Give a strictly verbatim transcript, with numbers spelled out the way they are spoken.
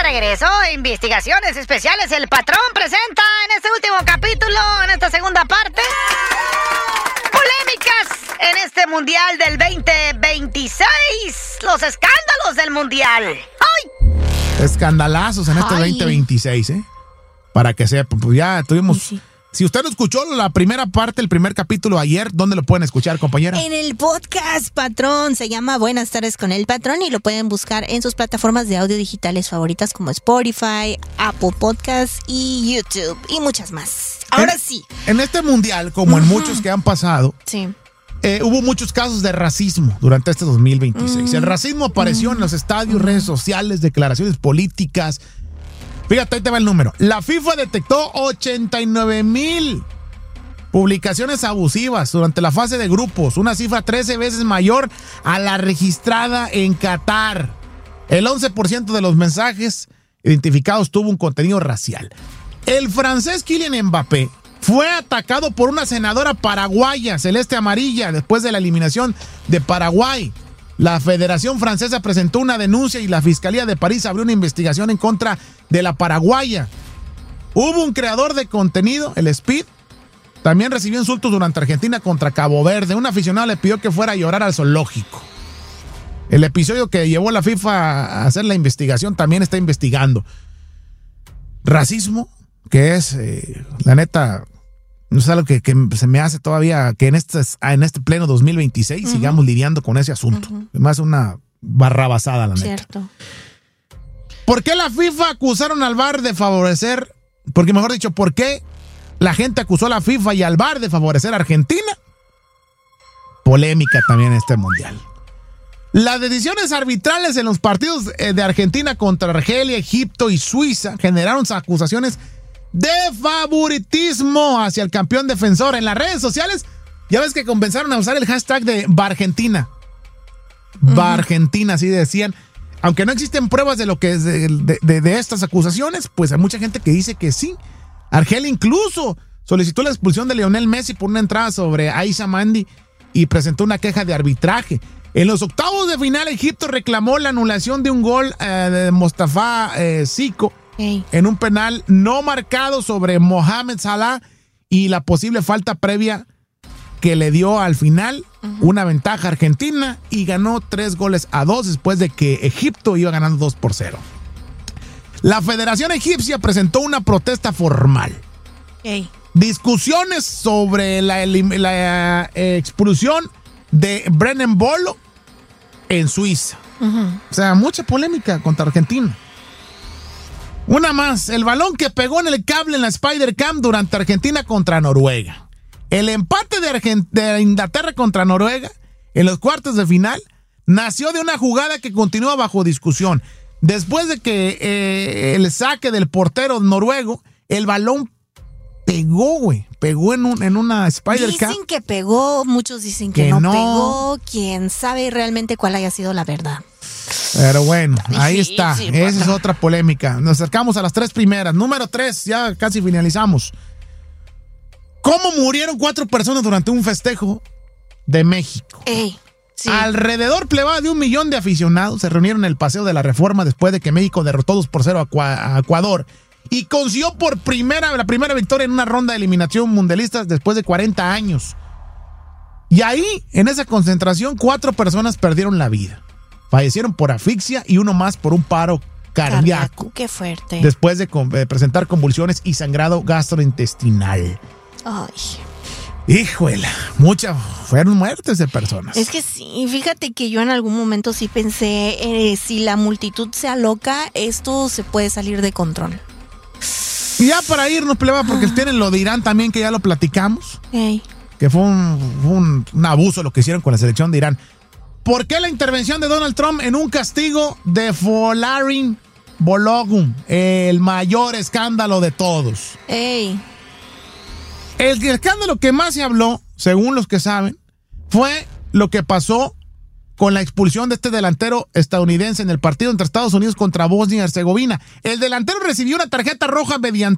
regreso. Investigaciones especiales. El Patrón presenta en este último capítulo, en esta segunda parte, polémicas en este Mundial del veinte veintiséis. Los escándalos del Mundial. ¡Ay! Escandalazos en este Ay. veinte veintiséis, ¿eh? Para que sepa, pues ya tuvimos... Sí. Si usted no escuchó la primera parte, el primer capítulo ayer, ¿dónde lo pueden escuchar, compañera? En el podcast, Patrón. Se llama Buenas tardes con el Patrón y lo pueden buscar en sus plataformas de audio digitales favoritas como Spotify, Apple Podcasts y YouTube y muchas más. Ahora En- sí. En este mundial, como en Ujú. muchos que han pasado, Sí. eh, hubo muchos casos de racismo durante este dos mil veintiséis. Mm. El racismo apareció en los estadios, redes sociales, declaraciones políticas. Fíjate, ahí te va el número. La FIFA detectó ochenta y nueve mil publicaciones abusivas durante la fase de grupos, una cifra trece veces mayor a la registrada en Qatar. El once por ciento de los mensajes identificados tuvo un contenido racial. El francés Kylian Mbappé fue atacado por una senadora paraguaya, celeste amarilla, después de la eliminación de Paraguay. La Federación Francesa presentó una denuncia y la Fiscalía de París abrió una investigación en contra de la paraguaya. Hubo un creador de contenido, el Speed, también recibió insultos durante Argentina contra Cabo Verde. Un aficionado le pidió que fuera a llorar al zoológico. El episodio que llevó la FIFA a hacer la investigación también está investigando. Racismo, que es, eh, la neta, no es algo que, que se me hace todavía que en este, en este pleno dos mil veintiséis uh-huh. sigamos lidiando con ese asunto. Uh-huh. Además, una barrabasada, la neta. Cierto. ¿Por qué la FIFA acusaron al V A R de favorecer? Porque, mejor dicho, ¿por qué la gente acusó a la FIFA y al V A R de favorecer a Argentina? Polémica también en este mundial. Las decisiones arbitrales en los partidos de Argentina contra Argelia, Egipto y Suiza generaron acusaciones de favoritismo hacia el campeón defensor. En las redes sociales, ya ves que comenzaron a usar el hashtag de Bargentina. Uh-huh. Bargentina, así decían. Aunque no existen pruebas de lo que es de, de, de, de estas acusaciones, pues hay mucha gente que dice que sí. Argelia incluso solicitó la expulsión de Lionel Messi por una entrada sobre Aisha Mandi y presentó una queja de arbitraje. En los octavos de final, Egipto reclamó la anulación de un gol eh, de Mostafa eh, Zico hey. en un penal no marcado sobre Mohamed Salah y la posible falta previa que le dio al final uh-huh. una ventaja argentina y ganó tres goles a dos después de que Egipto iba ganando dos por cero. La Federación Egipcia presentó una protesta formal. Hey. Discusiones sobre la, la eh, expulsión de Brennan Bolo en Suiza. Uh-huh. O sea, mucha polémica contra Argentina. Una más, el balón que pegó en el cable en la Spider-Cam durante Argentina contra Noruega. El empate de, Argent- de Inglaterra contra Noruega en los cuartos de final nació de una jugada que continúa bajo discusión. Después de que eh, el saque del portero noruego, el balón pegó, güey. Pegó en, un, en una Spider-Cam. Dicen que pegó, muchos dicen que, que no, no pegó. Quién sabe realmente cuál haya sido la verdad. Pero bueno, ahí sí, está. sí, Esa bueno. es otra polémica. Nos acercamos a las tres primeras. Número tres, ya casi finalizamos. ¿Cómo murieron cuatro personas durante un festejo de México? Ey, sí. Alrededor plebada de un millón de aficionados se reunieron en el Paseo de la Reforma después de que México derrotó dos por cero a Ecuador y consiguió por primera, la primera victoria en una ronda de eliminación mundialista después de cuarenta años. Y ahí, en esa concentración, cuatro personas perdieron la vida. Fallecieron por asfixia y uno más por un paro cardíaco. Cardíaco, qué fuerte. Después de, de presentar convulsiones y sangrado gastrointestinal. Ay. Híjole, muchas, fueron muertes de personas. Es que sí, fíjate que yo en algún momento sí pensé, eh, si la multitud se aloca, esto se puede salir de control. Y ya para irnos, pleba, porque ah. tienen lo de Irán también, que ya lo platicamos. Hey. Que fue, un, fue un, un abuso lo que hicieron con la selección de Irán. ¿Por qué la intervención de Donald Trump en un castigo de Folarin Balogun, el mayor escándalo de todos? Hey. El escándalo que más se habló, según los que saben, fue lo que pasó con la expulsión de este delantero estadounidense en el partido entre Estados Unidos contra Bosnia y Herzegovina. El delantero recibió una tarjeta roja mediante